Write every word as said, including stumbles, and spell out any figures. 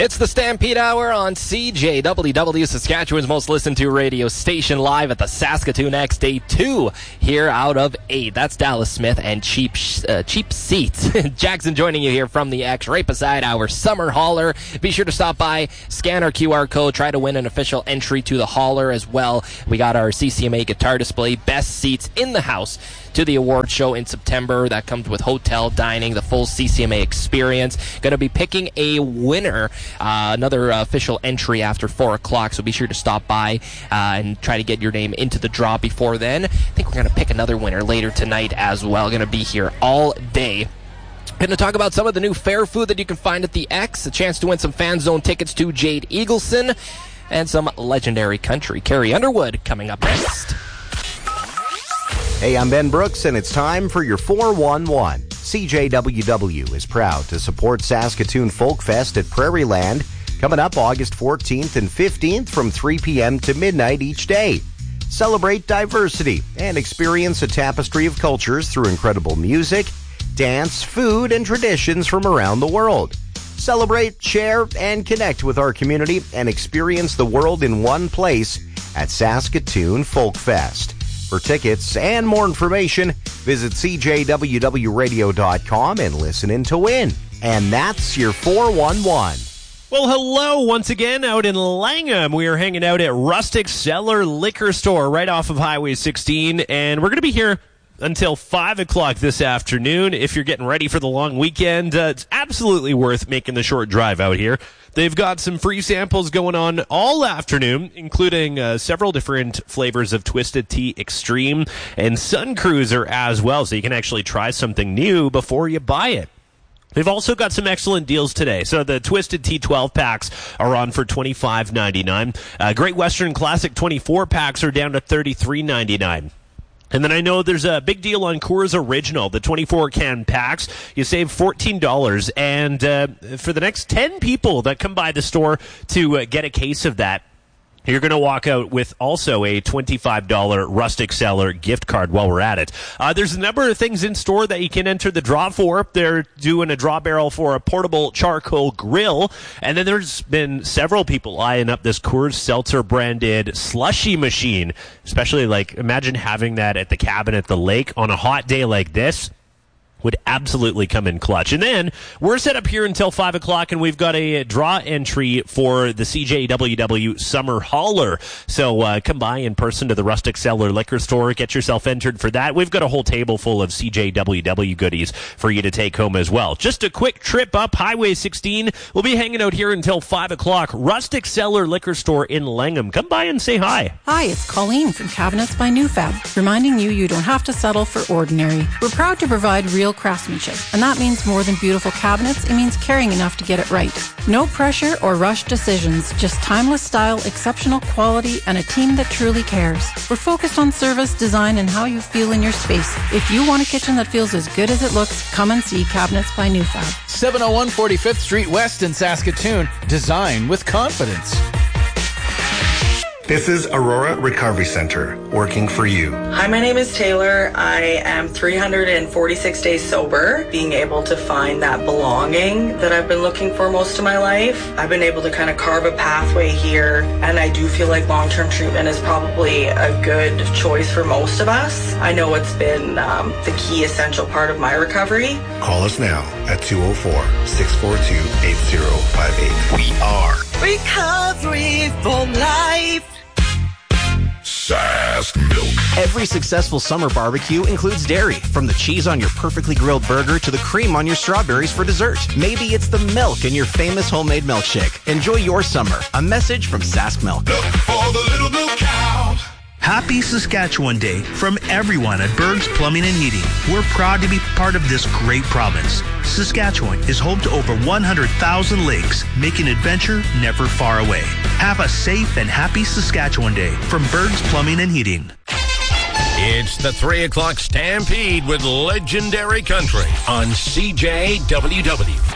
It's the Stampede Hour on C J W W, Saskatchewan's most listened to radio station, live at the Saskatoon X Day two here out of eight. That's Dallas Smith and Cheap uh, Cheap Seats. Jackson joining you here from the X, right beside our summer hauler. Be sure to stop by, scan our Q R code, try to win an official entry to the hauler as well. We got our C C M A guitar display, best seats in the house to the award show in September. That comes with hotel, dining, the full C C M A experience. Going to be picking a winner, uh, another uh, official entry after four o'clock, so be sure to stop by uh, and try to get your name into the draw before then. I think we're going to pick another winner later tonight as well. Going to be here all day. Going to talk about some of the new fair food that you can find at the X, a chance to win some Fan Zone tickets to Jade Eagleson, and some legendary country. Carrie Underwood coming up next. Hey, I'm Ben Brooks, and it's time for your four one one. C J W W is proud to support Saskatoon Folk Fest at Prairie Land, coming up August fourteenth and fifteenth from three p.m. to midnight each day. Celebrate diversity and experience a tapestry of cultures through incredible music, dance, food, and traditions from around the world. Celebrate, share, and connect with our community and experience the world in one place at Saskatoon Folk Fest. For tickets and more information, visit c j w w radio dot com and listen in to win. And that's your four one one. Well, hello once again out in Langham. We are hanging out at Rustic Cellar Liquor Store right off of Highway sixteen, and we're going to be here until five o'clock this afternoon. If you're getting ready for the long weekend, uh, it's absolutely worth making the short drive out here. They've got some free samples going on all afternoon, including uh, several different flavors of Twisted Tea Extreme and Sun Cruiser as well, so you can actually try something new before you buy it. They've also got some excellent deals today. So the Twisted Tea twelve packs are on for twenty-five ninety-nine. Uh, Great Western Classic twenty-four packs are down to thirty-three ninety-nine. And then I know there's a big deal on Coors Original, the twenty-four can packs. You save fourteen dollars. And uh, for the next ten people that come by the store to uh, get a case of that, you're going to walk out with also a twenty-five dollars Rustic Cellar gift card while we're at it. Uh, there's a number of things in store that you can enter the draw for. They're doing a draw barrel for a portable charcoal grill. And then there's been several people eyeing up this Coors Seltzer branded slushy machine. Especially, like, imagine having that at the cabin at the lake on a hot day like this. Would absolutely come in clutch. And then we're set up here until five o'clock, and we've got a draw entry for the C J W W Summer Hauler. So uh, come by in person to the Rustic Cellar Liquor Store. Get yourself entered for that. We've got a whole table full of C J W W goodies for you to take home as well. Just a quick trip up Highway sixteen. We'll be hanging out here until five o'clock. Rustic Cellar Liquor Store in Langham. Come by and say hi. Hi, it's Colleen from Cabinets by Newfab, reminding you you don't have to settle for ordinary. We're proud to provide real craftsmanship, and that means more than beautiful cabinets. It means caring enough to get it right. No pressure or rushed decisions, just timeless style, exceptional quality, and a team that truly cares. We're focused on service, design, and how you feel in your space. If you want a kitchen that feels as good as it looks, come and see Cabinets by Newfab. seven oh one forty-fifth Street West in Saskatoon. Design with confidence. This is Aurora Recovery Center, working for you. Hi, my name is Taylor. I am three hundred forty-six days sober, being able to find that belonging that I've been looking for most of my life. I've been able to kind of carve a pathway here, and I do feel like long-term treatment is probably a good choice for most of us. I know it's been um, the key essential part of my recovery. Call us now at two oh four, six four two, eight oh five eight. We are Recovery for Life. Sask Milk. Every successful summer barbecue includes dairy, from the cheese on your perfectly grilled burger to the cream on your strawberries for dessert. Maybe it's the milk in your famous homemade milkshake. Enjoy your summer. A message from Sask Milk. Milk for the little milk cow. Happy Saskatchewan Day from everyone at Berg's Plumbing and Heating. We're proud to be part of this great province. Saskatchewan is home to over one hundred thousand lakes, making adventure never far away. Have a safe and happy Saskatchewan Day from Berg's Plumbing and Heating. It's the three o'clock Stampede with Legendary Country on C J W W.